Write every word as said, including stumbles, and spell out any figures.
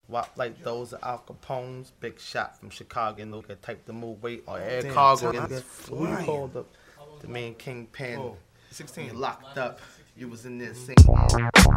What, like those are Al Capone's, Big Shot from Chicago, and look at type the move weight or Air Damn, Cargo. time And is who you flying. called the, the main kingpin? Oh, You sixteen. locked up. You was in there singing.